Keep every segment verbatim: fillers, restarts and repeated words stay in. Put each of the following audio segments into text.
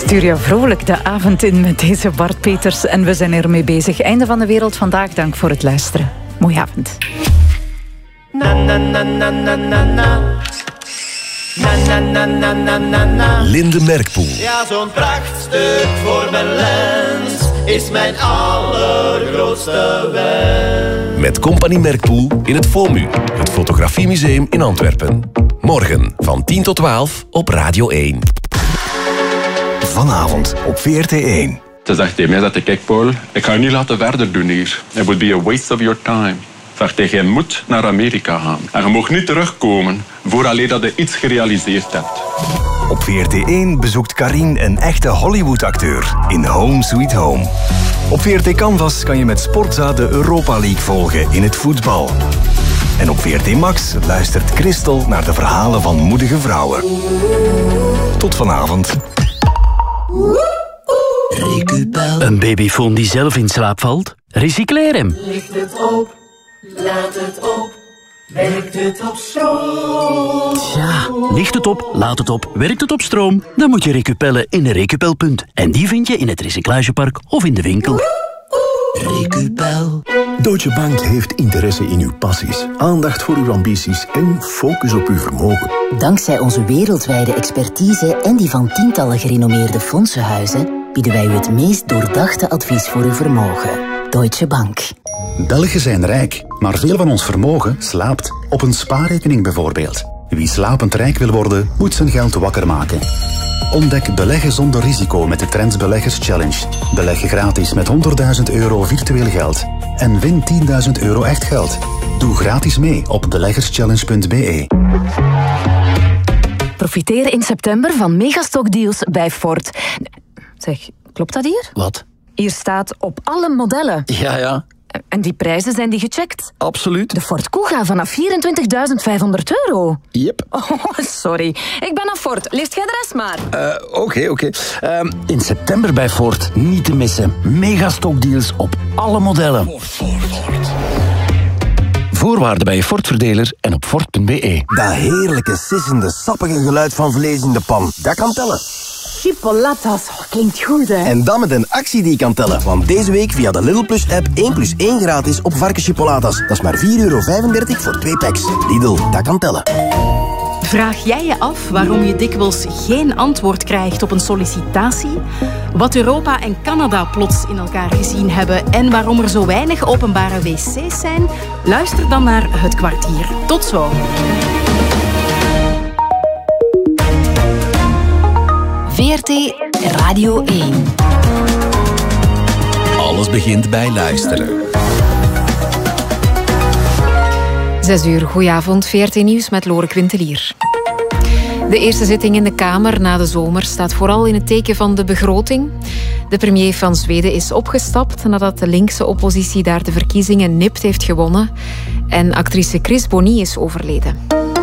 Stuur je vrolijk de avond in met deze Bart Peters en we zijn ermee bezig. Einde van de wereld vandaag. Dank voor het luisteren. Mooie avond. Na na na na na na na. Na na na na na na na. Linde Merkpoel. Ja, zo'n prachtstuk voor mijn lens is mijn allergrootste wens. Met Compagnie Merkpoel in het FOMU, het Fotografiemuseum in Antwerpen. Morgen van tien tot twaalf op Radio één. Vanavond op V R T één. Ze zegt tegen mij, dat kijk Paul, ik ga je niet laten verder doen hier. It would be a waste of your time. Zegt hij, je moet naar Amerika gaan. En je mag niet terugkomen vooraleer dat je iets gerealiseerd hebt. Op V R T één bezoekt Karin een echte Hollywood-acteur in Home Sweet Home. Op V R T Canvas kan je met Sportza de Europa League volgen in het voetbal. En op V R T Max luistert Christel naar de verhalen van moedige vrouwen. Tot vanavond. Recupel. Een babyfoon die zelf in slaap valt? Recycleer hem. Ligt het op, laat het op, werkt het op stroom. Ja, ligt het op, laat het op, werkt het op stroom? Dan moet je Recupellen in een Recupelpunt. En die vind je in het recyclagepark of in de winkel. Recupel. Deutsche Bank heeft interesse in uw passies, aandacht voor uw ambities en focus op uw vermogen. Dankzij onze wereldwijde expertise en die van tientallen gerenommeerde fondsenhuizen bieden wij u het meest doordachte advies voor uw vermogen. Deutsche Bank. Belgen zijn rijk, maar veel van ons vermogen slaapt. Op een spaarrekening bijvoorbeeld. Wie slapend rijk wil worden, moet zijn geld wakker maken. Ontdek beleggen zonder risico met de Trends Beleggers Challenge. Beleg gratis met honderdduizend euro virtueel geld. En win tienduizend euro echt geld. Doe gratis mee op beleggerschallenge punt b e. Profiteer in september van megastockdeals bij Ford. Zeg, klopt dat hier? Wat? Hier staat op alle modellen. Ja, ja. En die prijzen, zijn die gecheckt? Absoluut. De Ford Kuga vanaf vierentwintigduizend vijfhonderd euro. Yep. Oh, sorry. Ik ben aan Ford. Leest jij de rest maar. Oké, uh, oké. Okay, okay. um, in september bij Ford. Niet te missen. Megastockdeals op alle modellen. Ford, Ford, Ford. Voorwaarden bij je Ford-verdeler en op Ford punt b e. Dat heerlijke, sissende, sappige geluid van vlees in de pan. Dat kan tellen. Chipolatas, oh, klinkt goed, hè? En dan met een actie die kan tellen. Want deze week via de Lidl Plus app één plus één gratis op varkenschipolatas. Dat is maar vier euro vijfendertig voor twee packs. Lidl, dat kan tellen. Vraag jij je af waarom je dikwijls geen antwoord krijgt op een sollicitatie? Wat Europa en Canada plots in elkaar gezien hebben en waarom er zo weinig openbare wc's zijn? Luister dan naar Het Kwartier. Tot zo. V R T Radio één. Alles begint bij luisteren. Zes uur, goedenavond, V R T Nieuws met Lore Quintelier. De eerste zitting in de Kamer na de zomer staat vooral in het teken van de begroting. De premier van Zweden is opgestapt nadat de linkse oppositie daar de verkiezingen nipt heeft gewonnen. En actrice Chris Bonny is overleden.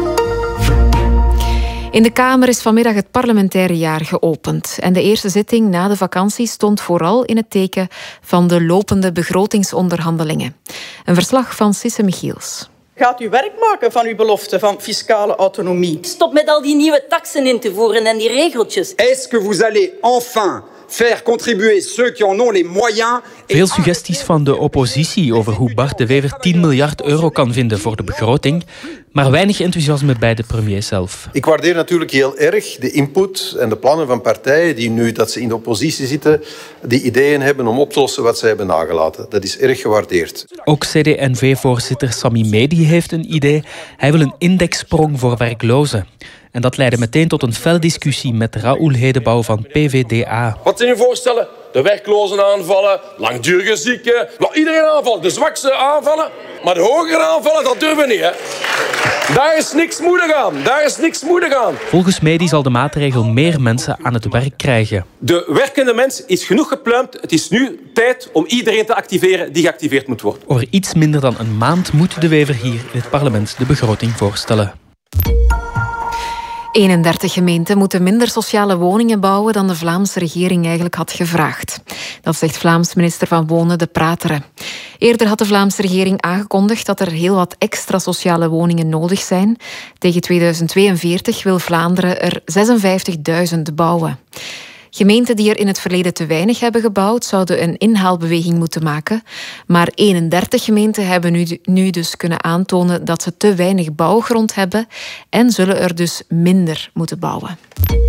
In de Kamer is vanmiddag het parlementaire jaar geopend. En de eerste zitting na de vakantie stond vooral in het teken van de lopende begrotingsonderhandelingen. Een verslag van Sisse Michiels. Gaat u werk maken van uw belofte van fiscale autonomie? Stop met al die nieuwe taksen in te voeren en die regeltjes. Est-ce que vous allez enfin faire contribuer ceux qui en ont les moyens? Veel suggesties van de oppositie over hoe Bart de Wever tien miljard euro kan vinden voor de begroting, maar weinig enthousiasme bij de premier zelf. Ik waardeer natuurlijk heel erg de input en de plannen van partijen die nu dat ze in de oppositie zitten, die ideeën hebben om op te lossen wat zij hebben nagelaten. Dat is erg gewaardeerd. Ook C D N V-voorzitter Sami Medi heeft een idee. Hij wil een indexsprong voor werklozen. En dat leidde meteen tot een fel discussie met Raoul Hedebouw van P V D A. Wat zijn uw voorstellen? De werklozen aanvallen, langdurige zieken, iedereen aanvallen, de zwakste aanvallen. Maar de hogere aanvallen, dat durven we niet. Hè? Daar is niks moedig aan, daar is niks moedig aan. Volgens Medi zal de maatregel meer mensen aan het werk krijgen. De werkende mens is genoeg gepluimd. Het is nu tijd om iedereen te activeren die geactiveerd moet worden. Over iets minder dan een maand moet de Wever hier in het parlement de begroting voorstellen. eenendertig gemeenten moeten minder sociale woningen bouwen dan de Vlaamse regering eigenlijk had gevraagd. Dat zegt Vlaams minister van Wonen De Prateren. Eerder had de Vlaamse regering aangekondigd dat er heel wat extra sociale woningen nodig zijn. Tegen tweeduizend tweeënveertig wil Vlaanderen er zesenvijftigduizend bouwen. Gemeenten die er in het verleden te weinig hebben gebouwd, zouden een inhaalbeweging moeten maken. Maar eenendertig gemeenten hebben nu, nu dus kunnen aantonen dat ze te weinig bouwgrond hebben en zullen er dus minder moeten bouwen.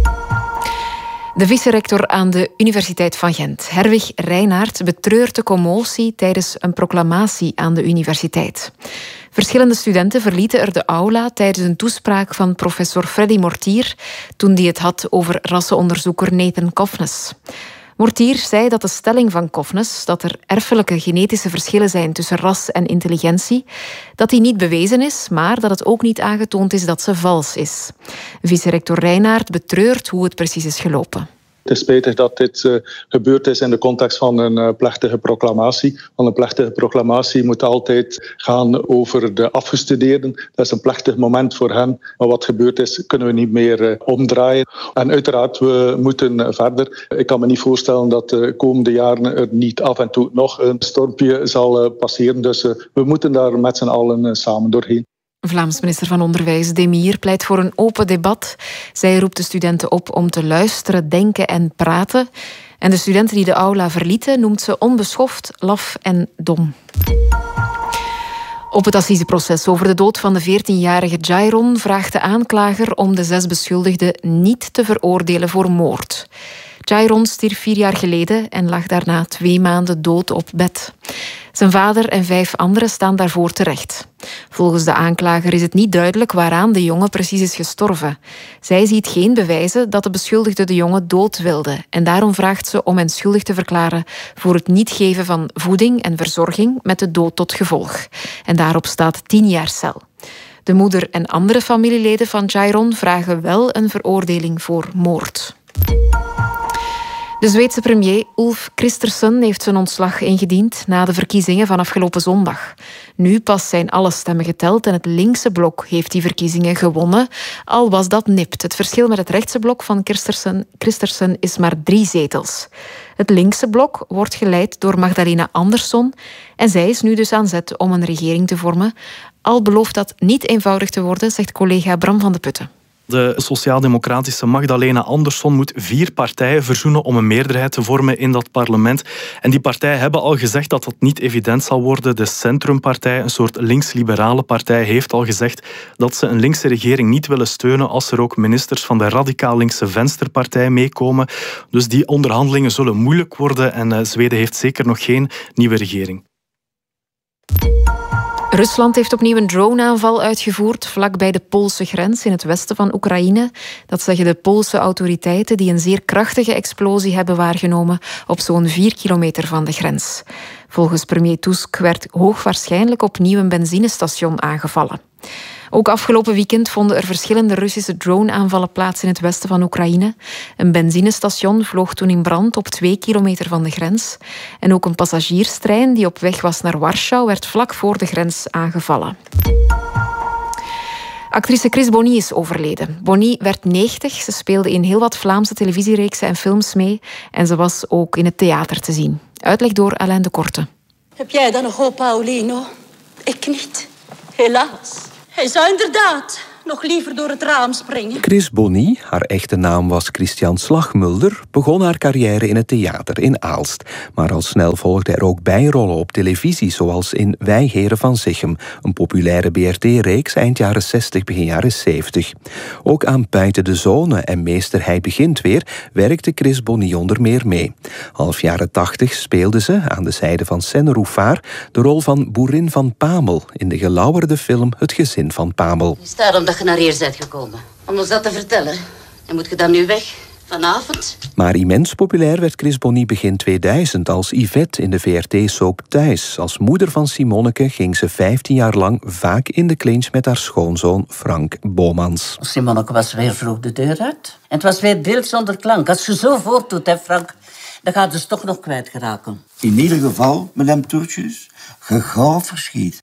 De vice-rector aan de Universiteit van Gent, Herwig Reinaert, betreurt de commotie tijdens een proclamatie aan de universiteit. Verschillende studenten verlieten er de aula tijdens een toespraak van professor Freddy Mortier toen die het had over rassenonderzoeker Nathan Cofnes. Mortier zei dat de stelling van Cofnes, dat er erfelijke genetische verschillen zijn tussen ras en intelligentie, dat die niet bewezen is, maar dat het ook niet aangetoond is dat ze vals is. Vice-rector Reinaert betreurt hoe het precies is gelopen. Het is spijtig dat dit uh, gebeurd is in de context van een uh, plechtige proclamatie. Want een plechtige proclamatie moet altijd gaan over de afgestudeerden. Dat is een plechtig moment voor hen. Maar wat gebeurd is, kunnen we niet meer uh, omdraaien. En uiteraard, we moeten uh, verder. Ik kan me niet voorstellen dat de komende jaren er niet af en toe nog een stormpje zal uh, passeren. Dus uh, we moeten daar met z'n allen uh, samen doorheen. Vlaams minister van Onderwijs Demir pleit voor een open debat. Zij roept de studenten op om te luisteren, denken en praten. En de studenten die de aula verlieten noemt ze onbeschoft, laf en dom. Op het assiseproces over de dood van de veertienjarige Jairon vraagt de aanklager om de zes beschuldigden niet te veroordelen voor moord. Jairon stierf vier jaar geleden en lag daarna twee maanden dood op bed. Zijn vader en vijf anderen staan daarvoor terecht. Volgens de aanklager is het niet duidelijk waaraan de jongen precies is gestorven. Zij ziet geen bewijzen dat de beschuldigde de jongen dood wilde. En daarom vraagt ze om hen schuldig te verklaren voor het niet geven van voeding en verzorging met de dood tot gevolg. En daarop staat tien jaar cel. De moeder en andere familieleden van Jairon vragen wel een veroordeling voor moord. De Zweedse premier Ulf Kristersson heeft zijn ontslag ingediend na de verkiezingen van afgelopen zondag. Nu pas zijn alle stemmen geteld en het linkse blok heeft die verkiezingen gewonnen, al was dat nipt. Het verschil met het rechtse blok van Kristersson, Kristersson is maar drie zetels. Het linkse blok wordt geleid door Magdalena Andersson en zij is nu dus aan zet om een regering te vormen. Al belooft dat niet eenvoudig te worden, zegt collega Bram van de Putten. De sociaal-democratische Magdalena Andersson moet vier partijen verzoenen om een meerderheid te vormen in dat parlement. En die partijen hebben al gezegd dat dat niet evident zal worden. De Centrumpartij, een soort links-liberale partij, heeft al gezegd dat ze een linkse regering niet willen steunen als er ook ministers van de radicaal-linkse Venstrepartij meekomen. Dus die onderhandelingen zullen moeilijk worden en Zweden heeft zeker nog geen nieuwe regering. Rusland heeft opnieuw een droneaanval uitgevoerd vlakbij de Poolse grens in het westen van Oekraïne. Dat zeggen de Poolse autoriteiten die een zeer krachtige explosie hebben waargenomen op zo'n vier kilometer van de grens. Volgens premier Tusk werd hoogwaarschijnlijk opnieuw een benzinestation aangevallen. Ook afgelopen weekend vonden er verschillende Russische droneaanvallen plaats in het westen van Oekraïne. Een benzinestation vloog toen in brand op twee kilometer van de grens. En ook een passagierstrein die op weg was naar Warschau werd vlak voor de grens aangevallen. Actrice Chris Bonny is overleden. Bonny werd negentig, ze speelde in heel wat Vlaamse televisiereeksen en films mee en ze was ook in het theater te zien. Uitleg door Alain de Korte. Heb jij dan nog hoop, Paulino? Ik niet. Helaas. Hij zou inderdaad nog liever door het raam springen. Chris Bonny, haar echte naam was Christian Slagmulder, begon haar carrière in het theater in Aalst. Maar al snel volgden er ook bijrollen op televisie, zoals in Wij Heren van Zichem, een populaire B R T-reeks eind jaren zestig, begin jaren zeventig. Ook aan Buiten de Zone en Meester Hij Begint Weer werkte Chris Bonny onder meer mee. Half jaren tachtig speelde ze, aan de zijde van Senne Rouffard, de rol van boerin van Pamel in de gelauwerde film Het Gezin van Pamel. Is daarom dat je naar hier bent gekomen? Om ons dat te vertellen. En moet je dan nu weg? Vanavond? Maar immens populair werd Chris Bonny begin tweeduizend als Yvette in de V R T-soap Thuis. Als moeder van Simonneke ging ze vijftien jaar lang vaak in de clinch met haar schoonzoon Frank Bomans. Simonneke was weer vroeg de deur uit. En het was weer beeld zonder klank. Als je zo voortdoet, hè Frank, dan gaat het dus toch nog kwijtgeraken. In ieder geval, madame Toertjes, gegauw verschiet.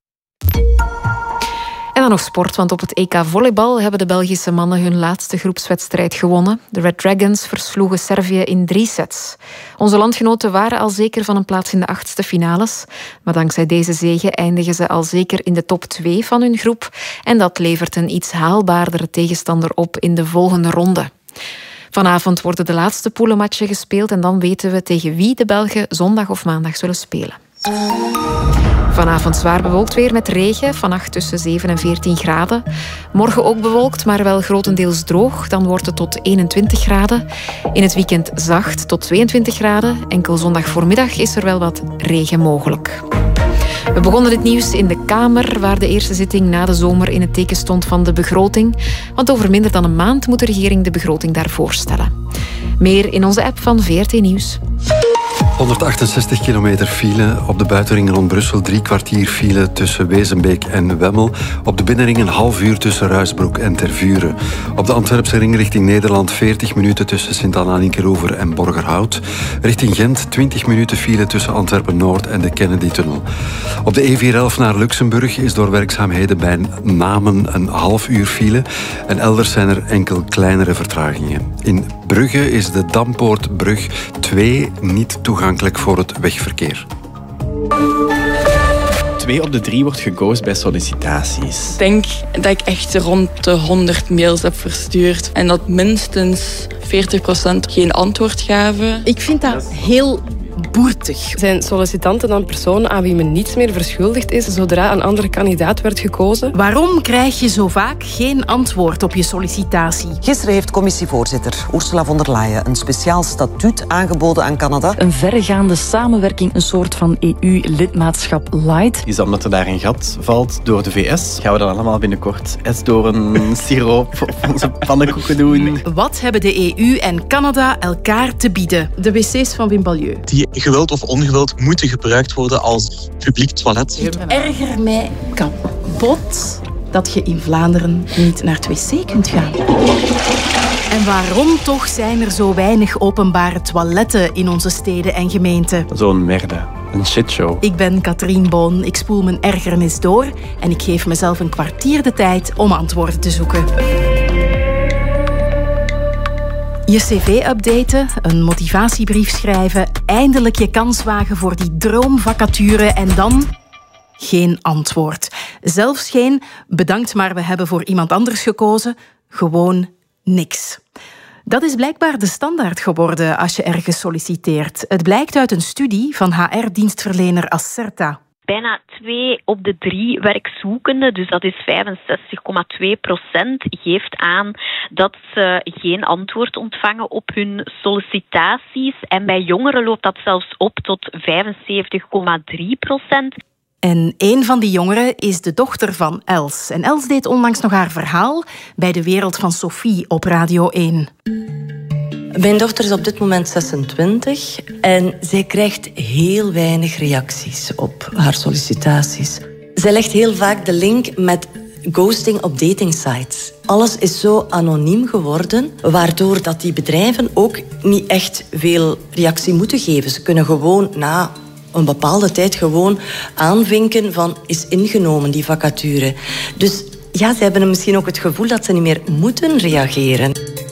En dan nog sport, want op het E K volleybal hebben de Belgische mannen hun laatste groepswedstrijd gewonnen. De Red Dragons versloegen Servië in drie sets. Onze landgenoten waren al zeker van een plaats in de achtste finales. Maar dankzij deze zege eindigen ze al zeker in de top twee van hun groep. En dat levert een iets haalbaardere tegenstander op in de volgende ronde. Vanavond worden de laatste poelenmatchen gespeeld en dan weten we tegen wie de Belgen zondag of maandag zullen spelen. Vanavond zwaar bewolkt weer met regen. Vannacht tussen zeven en veertien graden. Morgen ook bewolkt, maar wel grotendeels droog. Dan wordt het tot eenentwintig graden. In het weekend zacht tot tweeëntwintig graden. Enkel zondag voormiddag is er wel wat regen mogelijk. We begonnen het nieuws in de Kamer, waar de eerste zitting na de zomer in het teken stond van de begroting. Want over minder dan een maand moet de regering de begroting daar voorstellen. Meer in onze app van V R T Nieuws. honderdachtenzestig kilometer file. Op de buitenring rond Brussel drie kwartier file tussen Wezenbeek en Wemmel. Op de binnenring een half uur tussen Ruisbroek en Tervuren. Op de Antwerpse ring richting Nederland veertig minuten tussen Sint-Anna-Linkeroever en Borgerhout. Richting Gent twintig minuten file tussen Antwerpen-Noord en de Kennedy-tunnel. Op de E vierhonderdelf naar Luxemburg is door werkzaamheden bij Namen een half uur file. En elders zijn er enkel kleinere vertragingen. In Brugge is de Dampoortbrug twee niet toegankelijk voor het wegverkeer. Twee op de drie wordt geghost bij sollicitaties. Ik denk dat ik echt rond de honderd mails heb verstuurd en dat minstens veertig procent geen antwoord gaven. Ik vind dat heel boertig. Zijn sollicitanten dan personen aan wie men niets meer verschuldigd is zodra een andere kandidaat werd gekozen? Waarom krijg je zo vaak geen antwoord op je sollicitatie? Gisteren heeft commissievoorzitter Ursula von der Leyen een speciaal statuut aangeboden aan Canada. Een verregaande samenwerking, een soort van E U-lidmaatschap light. Is dat omdat er daar een gat valt door de V S? Gaan we dan allemaal binnenkort eens door een siroop op onze pannenkoeken doen? Wat hebben de E U en Canada elkaar te bieden? De wc's van Wim Balieu. Die geweld of ongeweld moeten gebruikt worden als publiek toilet. Ik erger mij kapot dat je in Vlaanderen niet naar het wc kunt gaan. En waarom toch zijn er zo weinig openbare toiletten in onze steden en gemeenten? Zo'n merde. Een shitshow. Ik ben Katrien Boon, ik spoel mijn ergernis door en ik geef mezelf een kwartier de tijd om antwoorden te zoeken. Je cv updaten, een motivatiebrief schrijven, eindelijk je kans wagen voor die droomvacature en dan geen antwoord. Zelfs geen bedankt, maar we hebben voor iemand anders gekozen. Gewoon niks. Dat is blijkbaar de standaard geworden als je ergens solliciteert. Het blijkt uit een studie van H R-dienstverlener Acerta. Bijna twee op de drie werkzoekenden, dus dat is vijfenzestig komma twee procent, geeft aan dat ze geen antwoord ontvangen op hun sollicitaties. En bij jongeren loopt dat zelfs op tot vijfenzeventig komma drie procent. En een van die jongeren is de dochter van Els. En Els deed onlangs nog haar verhaal bij De Wereld van Sophie op Radio één. Mijn dochter is op dit moment zesentwintig en zij krijgt heel weinig reacties op haar sollicitaties. Zij legt heel vaak de link met ghosting op datingsites. Alles is zo anoniem geworden, waardoor dat die bedrijven ook niet echt veel reactie moeten geven. Ze kunnen gewoon na een bepaalde tijd gewoon aanvinken van is ingenomen, die vacature. Dus ja, ze hebben misschien ook het gevoel dat ze niet meer moeten reageren.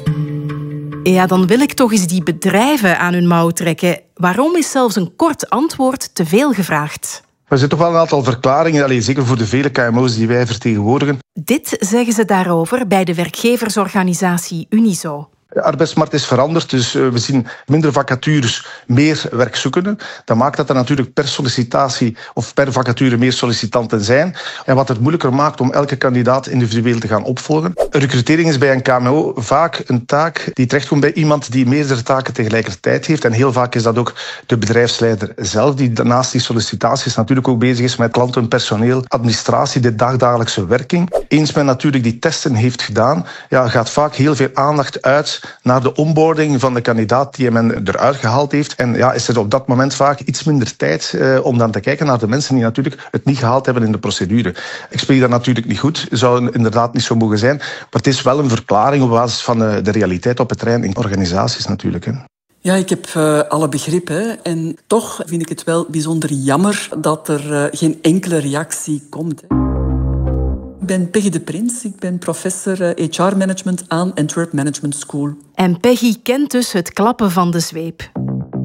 Ja, dan wil ik toch eens die bedrijven aan hun mouw trekken. Waarom is zelfs een kort antwoord te veel gevraagd? Er zijn toch wel een aantal verklaringen, allez, zeker voor de vele K M O's die wij vertegenwoordigen. Dit zeggen ze daarover bij de werkgeversorganisatie Unizo. De arbeidsmarkt is veranderd, dus we zien minder vacatures, meer werkzoekenden. Dat maakt dat er natuurlijk per sollicitatie of per vacature meer sollicitanten zijn. En wat het moeilijker maakt om elke kandidaat individueel te gaan opvolgen. Recrutering is bij een K M O vaak een taak die terechtkomt bij iemand die meerdere taken tegelijkertijd heeft. En heel vaak is dat ook de bedrijfsleider zelf, die naast die sollicitaties natuurlijk ook bezig is met klanten, personeel, administratie, de dagdagelijkse werking. Eens men natuurlijk die testen heeft gedaan, ja, gaat vaak heel veel aandacht uit naar de onboarding van de kandidaat die men eruit gehaald heeft. En ja, is er op dat moment vaak iets minder tijd eh, om dan te kijken naar de mensen die natuurlijk het niet gehaald hebben in de procedure. Ik spreek dat natuurlijk niet goed, zou inderdaad niet zo mogen zijn. Maar het is wel een verklaring op basis van de, de realiteit op het terrein in organisaties natuurlijk. Hè. Ja, ik heb uh, alle begrip. Hè. En toch vind ik het wel bijzonder jammer dat er uh, geen enkele reactie komt. Hè. Ik ben Peggy de Prins, ik ben professor H R-management aan Antwerp Management School. En Peggy kent dus het klappen van de zweep.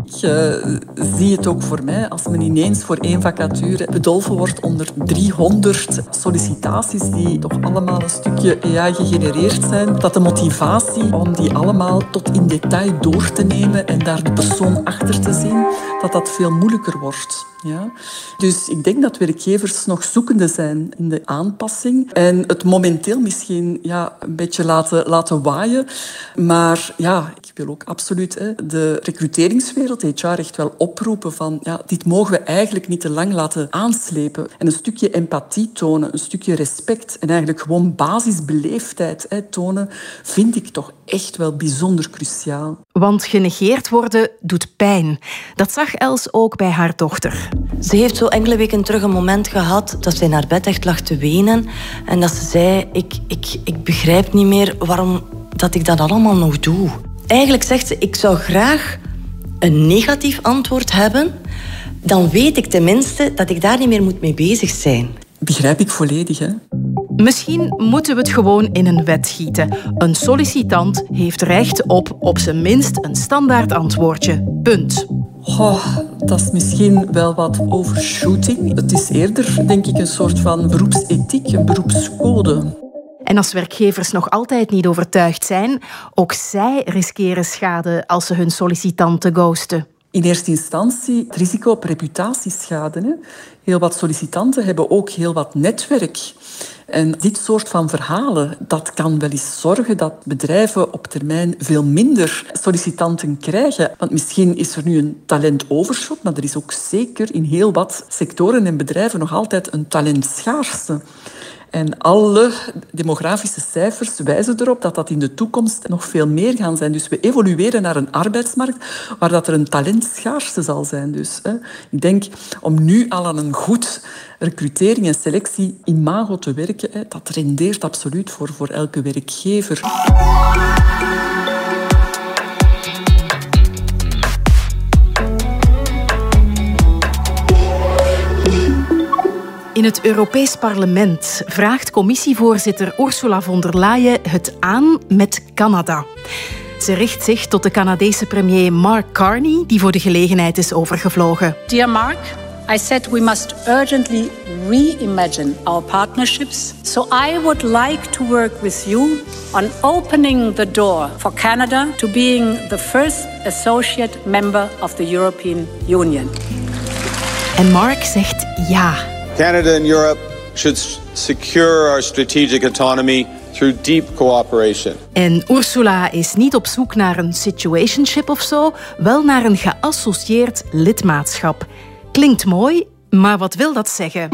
Ik uh, zie het ook voor mij als men ineens voor één vacature bedolven wordt onder driehonderd sollicitaties die toch allemaal een stukje A I gegenereerd zijn. Dat de motivatie om die allemaal tot in detail door te nemen en daar de persoon achter te zien, dat dat veel moeilijker wordt. Ja? Dus ik denk dat werkgevers nog zoekende zijn in de aanpassing en het momenteel misschien ja, een beetje laten, laten waaien. Maar ja, ik wil ook absoluut hè, de recruteringswereld, H R, echt wel oproepen van ja, dit mogen we eigenlijk niet te lang laten aanslepen. En een stukje empathie tonen, een stukje respect en eigenlijk gewoon basisbeleefdheid hè, tonen, vind ik toch echt wel bijzonder cruciaal. Want genegeerd worden doet pijn. Dat zag Els ook bij haar dochter. Ze heeft zo enkele weken terug een moment gehad dat ze in haar bed echt lag te wenen. En dat ze zei, ik, ik, ik begrijp niet meer waarom dat ik dat allemaal nog doe. Eigenlijk zegt ze, ik zou graag een negatief antwoord hebben. Dan weet ik tenminste dat ik daar niet meer moet mee bezig zijn. Begrijp ik volledig, hè? Misschien moeten we het gewoon in een wet gieten. Een sollicitant heeft recht op op zijn minst een standaard antwoordje. Punt. Oh, dat is misschien wel wat overshooting. Het is eerder, denk ik, een soort van beroepsethiek, een beroepscode. En als werkgevers nog altijd niet overtuigd zijn, ook zij riskeren schade als ze hun sollicitanten ghosten. In eerste instantie het risico op reputatieschade. Hè. Heel wat sollicitanten hebben ook heel wat netwerk. En dit soort van verhalen, dat kan wel eens zorgen dat bedrijven op termijn veel minder sollicitanten krijgen. Want misschien is er nu een talentoverschot, maar er is ook zeker in heel wat sectoren en bedrijven nog altijd een talentschaarste. En alle demografische cijfers wijzen erop dat dat in de toekomst nog veel meer gaan zijn. Dus we evolueren naar een arbeidsmarkt waar dat er een talentschaarste zal zijn. Dus hè, ik denk om nu al aan een goed recrutering en selectie imago te werken, hè, dat rendeert absoluut voor, voor elke werkgever. In het Europees Parlement vraagt commissievoorzitter Ursula von der Leyen het aan met Canada. Ze richt zich tot de Canadese premier Mark Carney, die voor de gelegenheid is overgevlogen. Dear Mark, I said we must urgently reimagine our partnerships. So I would like to work with you on opening the door for Canada to being the first associate member of the European Union. En Mark zegt ja. Canada and Europe should secure our strategic autonomy through deep cooperation. En Ursula is niet op zoek naar een situationship of zo, wel naar een geassocieerd lidmaatschap. Klinkt mooi, maar wat wil dat zeggen?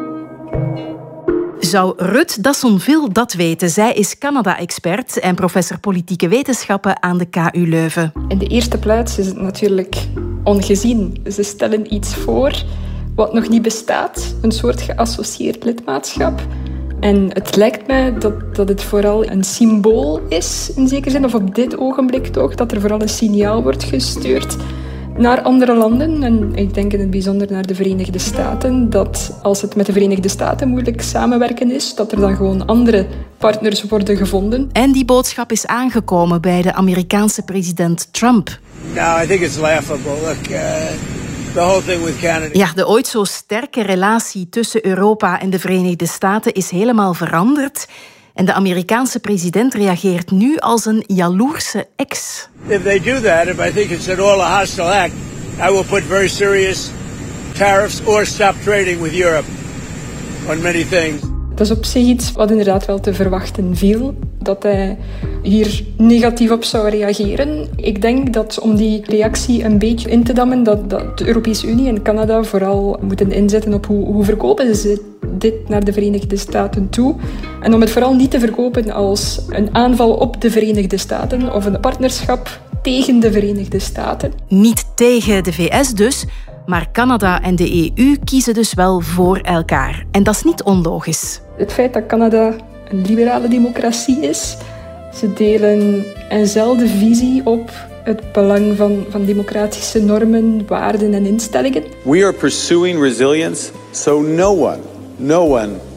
Zou Ruth Dassonville dat weten? Zij is Canada-expert en professor politieke wetenschappen aan de K U Leuven. In de eerste plaats is het natuurlijk ongezien. Ze stellen iets voor wat nog niet bestaat, een soort geassocieerd lidmaatschap. En het lijkt mij dat, dat het vooral een symbool is, in zekere zin, of op dit ogenblik toch, dat er vooral een signaal wordt gestuurd naar andere landen. En ik denk in het bijzonder naar de Verenigde Staten, dat als het met de Verenigde Staten moeilijk samenwerken is, dat er dan gewoon andere partners worden gevonden. En die boodschap is aangekomen bij de Amerikaanse president Trump. No, I think it's laughable. Look, uh... The whole thing with Canada. Ja, de ooit zo sterke relatie tussen Europa en de Verenigde Staten is helemaal veranderd. En de Amerikaanse president reageert nu als een jaloerse ex. If they do that, if I think it's at all a hostile act, I will put very serious tariffs or stop trading with Europe on many things. Dat is op zich iets wat inderdaad wel te verwachten viel, dat hij hier negatief op zou reageren. Ik denk dat om die reactie een beetje in te dammen, dat, dat de Europese Unie en Canada vooral moeten inzetten op hoe, hoe verkopen ze dit naar de Verenigde Staten toe. En om het vooral niet te verkopen als een aanval op de Verenigde Staten of een partnerschap tegen de Verenigde Staten. Niet tegen de V S dus, maar Canada en de E U kiezen dus wel voor elkaar. En dat is niet onlogisch. Het feit dat Canada een liberale democratie is, ze delen eenzelfde visie op het belang van, van democratische normen, waarden en instellingen. We are pursuing resilience, so no one, no one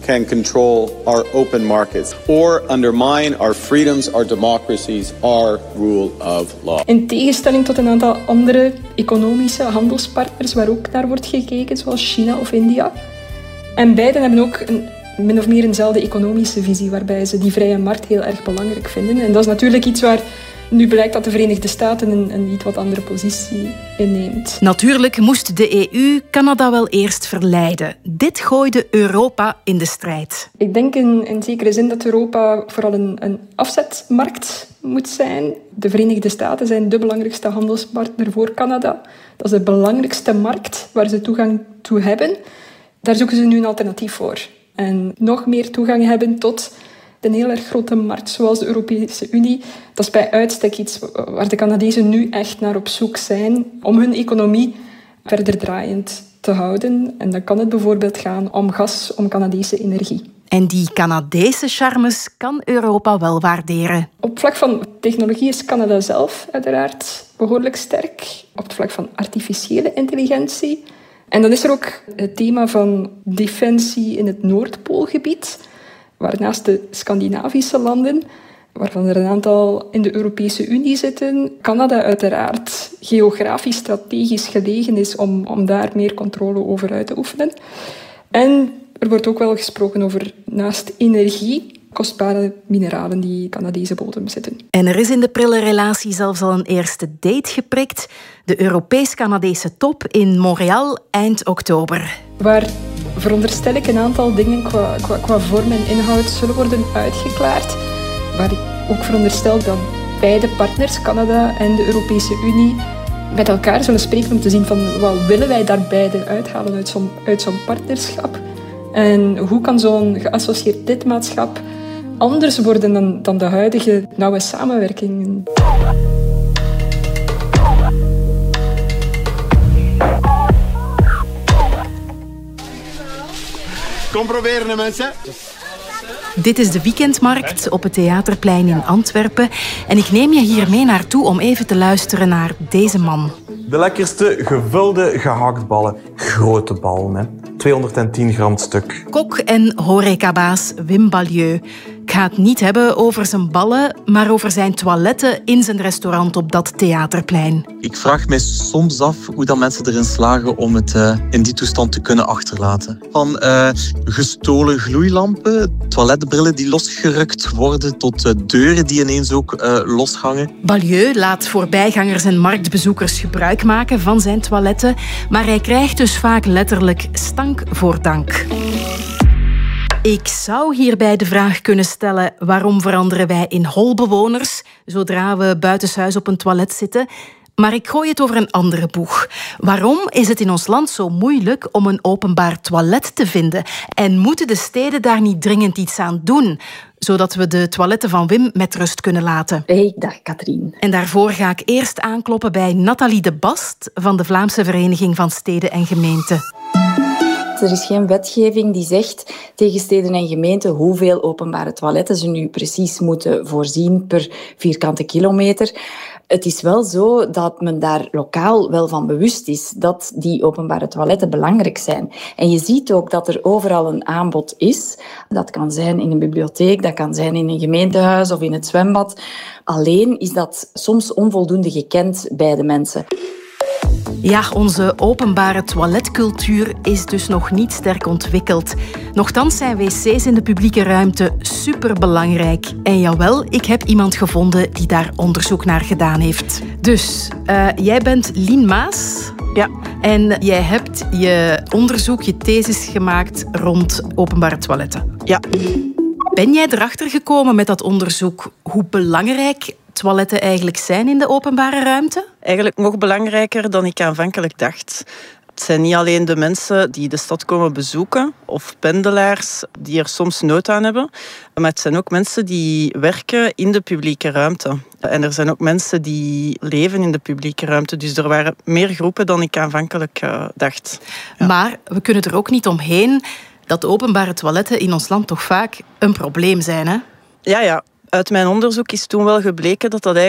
can control our open markets or undermine our freedoms, our democracies, our rule of law. In tegenstelling tot een aantal andere economische handelspartners waar ook naar wordt gekeken, zoals China of India. En beiden hebben ook een, min of meer eenzelfde economische visie, waarbij ze die vrije markt heel erg belangrijk vinden. En dat is natuurlijk iets waar nu blijkt dat de Verenigde Staten een, een iets wat andere positie inneemt. Natuurlijk moest de E U Canada wel eerst verleiden. Dit gooide Europa in de strijd. Ik denk in, in zekere zin dat Europa vooral een, een afzetmarkt moet zijn. De Verenigde Staten zijn de belangrijkste handelspartner voor Canada. Dat is de belangrijkste markt waar ze toegang toe hebben. Daar zoeken ze nu een alternatief voor. En nog meer toegang hebben tot een heel erg grote markt zoals de Europese Unie. Dat is bij uitstek iets waar de Canadezen nu echt naar op zoek zijn om hun economie verder draaiend te houden. En dan kan het bijvoorbeeld gaan om gas, om Canadese energie. En die Canadese charmes kan Europa wel waarderen. Op vlak van technologie is Canada zelf uiteraard behoorlijk sterk. Op het vlak van artificiële intelligentie. En dan is er ook het thema van defensie in het Noordpoolgebied, waar naast de Scandinavische landen, waarvan er een aantal in de Europese Unie zitten, Canada uiteraard geografisch strategisch gelegen is om, om daar meer controle over uit te oefenen. En er wordt ook wel gesproken over, naast energie, kostbare mineralen die in Canadese bodem zitten. En er is in de prille relatie zelfs al een eerste date geprikt. De Europees-Canadese top in Montreal eind oktober. Waar, veronderstel ik, een aantal dingen qua, qua, qua vorm en inhoud zullen worden uitgeklaard. Waar ik ook veronderstel dat beide partners, Canada en de Europese Unie, met elkaar zullen spreken om te zien van wat willen wij daar beide uithalen uit zo'n, uit zo'n partnerschap. En hoe kan zo'n geassocieerd lidmaatschap anders worden dan, dan de huidige nauwe samenwerking? Kom proberen, mensen. Dit is de weekendmarkt op het Theaterplein in Antwerpen. En ik neem je hier mee naartoe om even te luisteren naar deze man. De lekkerste gevulde gehaktballen. Grote ballen, hè. tweehonderdtien gram stuk. Kok en horecabaas Wim Balieu. Ik ga het niet hebben over zijn ballen, maar over zijn toiletten in zijn restaurant op dat Theaterplein. Ik vraag mij soms af hoe dat mensen erin slagen om het uh, in die toestand te kunnen achterlaten. Van uh, gestolen gloeilampen, toiletbrillen die losgerukt worden, tot uh, deuren die ineens ook uh, loshangen. Balieu laat voorbijgangers en marktbezoekers gebruik maken van zijn toiletten, maar hij krijgt dus vaak letterlijk stank voor dank. Ik zou hierbij de vraag kunnen stellen: waarom veranderen wij in holbewoners zodra we buitenshuis op een toilet zitten? Maar ik gooi het over een andere boeg. Waarom is het in ons land zo moeilijk om een openbaar toilet te vinden? En moeten de steden daar niet dringend iets aan doen, zodat we de toiletten van Wim met rust kunnen laten? Hey, dag Katrien. En daarvoor ga ik eerst aankloppen bij Nathalie de Bast van de Vlaamse Vereniging van Steden en Gemeenten. Er is geen wetgeving die zegt tegen steden en gemeenten hoeveel openbare toiletten ze nu precies moeten voorzien per vierkante kilometer. Het is wel zo dat men daar lokaal wel van bewust is dat die openbare toiletten belangrijk zijn. En je ziet ook dat er overal een aanbod is. Dat kan zijn in een bibliotheek, dat kan zijn in een gemeentehuis of in het zwembad. Alleen is dat soms onvoldoende gekend bij de mensen. Ja, onze openbare toiletcultuur is dus nog niet sterk ontwikkeld. Nochtans zijn wc's in de publieke ruimte superbelangrijk. En jawel, ik heb iemand gevonden die daar onderzoek naar gedaan heeft. Dus, uh, jij bent Lien Maas. Ja. En jij hebt je onderzoek, je thesis gemaakt rond openbare toiletten. Ja. Ben jij erachter gekomen met dat onderzoek hoe belangrijk toiletten eigenlijk zijn in de openbare ruimte? Eigenlijk nog belangrijker dan ik aanvankelijk dacht. Het zijn niet alleen de mensen die de stad komen bezoeken of pendelaars die er soms nood aan hebben, maar het zijn ook mensen die werken in de publieke ruimte. En er zijn ook mensen die leven in de publieke ruimte. Dus er waren meer groepen dan ik aanvankelijk uh, dacht. Ja. Maar we kunnen er ook niet omheen dat openbare toiletten in ons land toch vaak een probleem zijn, hè? Ja, ja. Uit mijn onderzoek is toen wel gebleken dat dat eigenlijk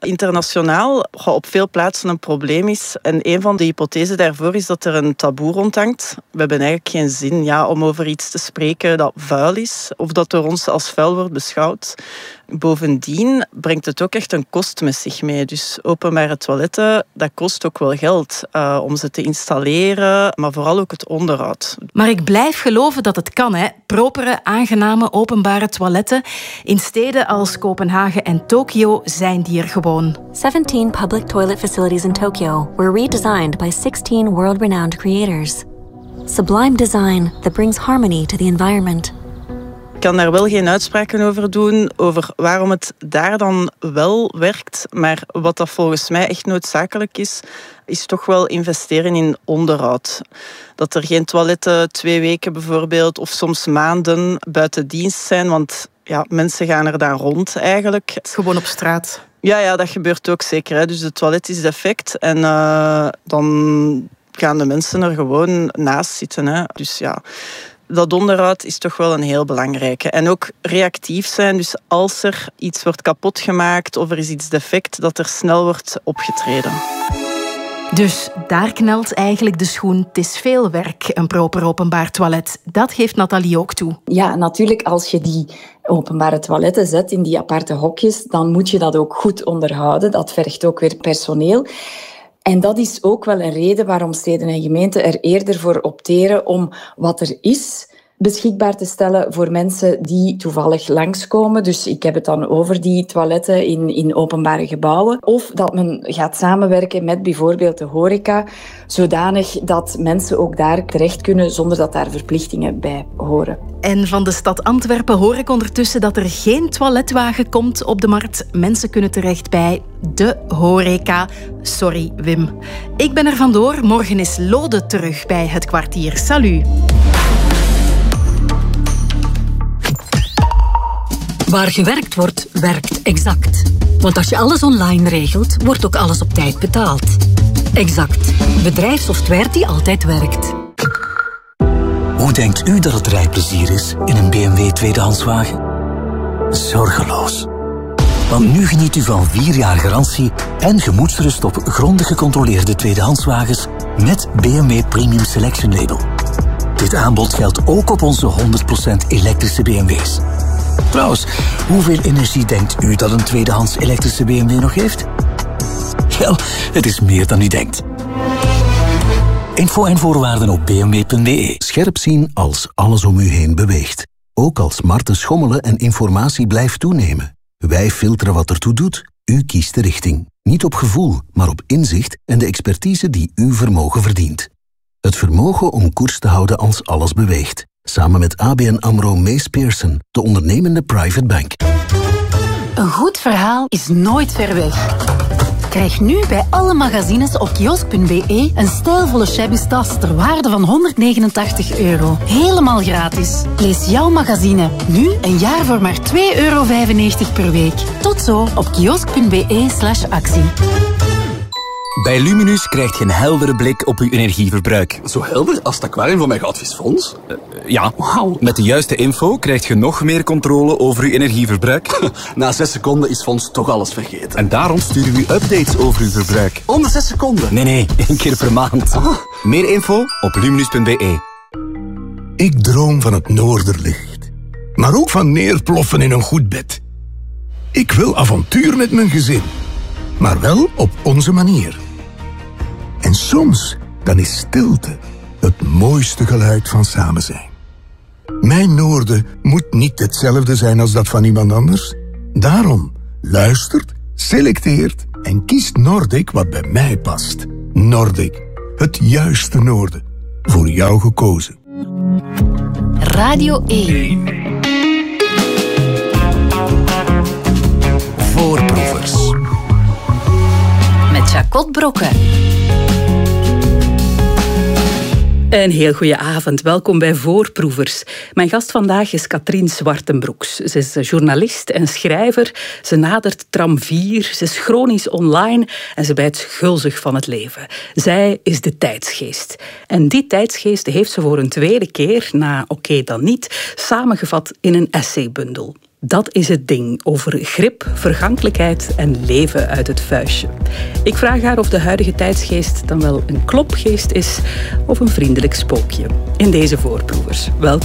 internationaal op veel plaatsen een probleem is. En een van de hypothesen daarvoor is dat er een taboe rondhangt. We hebben eigenlijk geen zin ja, om over iets te spreken dat vuil is of dat door ons als vuil wordt beschouwd. Bovendien brengt het ook echt een kost met zich mee. Dus openbare toiletten, dat kost ook wel geld uh, om ze te installeren, maar vooral ook het onderhoud. Maar ik blijf geloven dat het kan, hè. Propere, aangename openbare toiletten. In steden als Kopenhagen en Tokio zijn die er gewoon. seventeen public toilet facilities in Tokyo were redesigned by sixteen world-renowned creators. Sublime design that brings harmony to the environment. Ik kan daar wel geen uitspraken over doen, over waarom het daar dan wel werkt. Maar wat dat volgens mij echt noodzakelijk is, is toch wel investeren in onderhoud. Dat er geen toiletten twee weken bijvoorbeeld, of soms maanden buiten dienst zijn, want ja, mensen gaan er dan rond eigenlijk. Gewoon op straat. Ja, ja, dat gebeurt ook zeker. Hè. Dus de toilet is defect en uh, dan gaan de mensen er gewoon naast zitten. Hè. Dus ja... Dat onderhoud is toch wel een heel belangrijke. En ook reactief zijn, dus als er iets wordt kapot gemaakt of er is iets defect, dat er snel wordt opgetreden. Dus daar knelt eigenlijk de schoen. Het is veel werk, een proper openbaar toilet. Dat geeft Nathalie ook toe. Ja, natuurlijk, als je die openbare toiletten zet in die aparte hokjes, dan moet je dat ook goed onderhouden. Dat vergt ook weer personeel. En dat is ook wel een reden waarom steden en gemeenten er eerder voor opteren om wat er is beschikbaar te stellen voor mensen die toevallig langskomen. Dus ik heb het dan over die toiletten in, in openbare gebouwen. Of dat men gaat samenwerken met bijvoorbeeld de horeca, zodanig dat mensen ook daar terecht kunnen zonder dat daar verplichtingen bij horen. En van de stad Antwerpen hoor ik ondertussen dat er geen toiletwagen komt op de markt. Mensen kunnen terecht bij de horeca. Sorry, Wim. Ik ben er vandoor. Morgen is Lode terug bij Het Kwartier. Salut. Waar gewerkt wordt, werkt Exact. Want als je alles online regelt, wordt ook alles op tijd betaald. Exact. Bedrijfssoftware die altijd werkt. Hoe denkt u dat het rijplezier is in een B M W tweedehandswagen? Zorgeloos. Want nu geniet u van vier jaar garantie en gemoedsrust op grondig gecontroleerde tweedehandswagens met B M W Premium Selection Label. Dit aanbod geldt ook op onze honderd procent elektrische B M W's. Trouwens, hoeveel energie denkt u dat een tweedehands elektrische B M W nog heeft? Wel, het is meer dan u denkt. Info en voorwaarden op b m w punt b e. Scherp zien als alles om u heen beweegt. Ook als smarten schommelen en informatie blijft toenemen. Wij filteren wat ertoe doet. U kiest de richting. Niet op gevoel, maar op inzicht en de expertise die uw vermogen verdient. Het vermogen om koers te houden als alles beweegt. Samen met A B N AMRO Mees Pearson, de ondernemende private bank. Een goed verhaal is nooit ver weg. Krijg nu bij alle magazines op kiosk punt b e een stijlvolle shabby tas ter waarde van honderdnegenentachtig euro. Helemaal gratis. Lees jouw magazine nu een jaar voor maar twee euro vijfennegentig per week. Tot zo op kiosk punt b e slash actie. Bij Luminus krijg je een heldere blik op uw energieverbruik. Zo helder als het aquarium van mijn goudvisfonds? Uh, ja, wow. Met de juiste info krijg je nog meer controle over uw energieverbruik. Na zes seconden is Fons toch alles vergeten. En daarom sturen we u updates over uw verbruik. Onder zes seconden? Nee, nee, één keer per maand. Ah. Meer info op luminus punt b e. Ik droom van het noorderlicht. Maar ook van neerploffen in een goed bed. Ik wil avontuur met mijn gezin. Maar wel op onze manier. En soms, dan is stilte het mooiste geluid van samen zijn. Mijn noorden moet niet hetzelfde zijn als dat van iemand anders. Daarom luistert, selecteert en kiest Nordic wat bij mij past. Nordic, het juiste noorden. Voor jou gekozen. Radio één. Voorproevers. Met Jacot Brokken. Een heel goede avond. Welkom bij Voorproevers. Mijn gast vandaag is Katrien Zwartenbroeks. Ze is journalist en schrijver. Ze nadert tram vier. Ze is chronisch online en ze bijt gulzig van het leven. Zij is de tijdsgeest. En die tijdsgeest heeft ze voor een tweede keer, na Oké dan niet, samengevat in een essaybundel. Dat is het ding over grip, vergankelijkheid en leven uit het vuistje. Ik vraag haar of de huidige tijdsgeest dan wel een klopgeest is of een vriendelijk spookje. In deze Voorproevers. Welkom.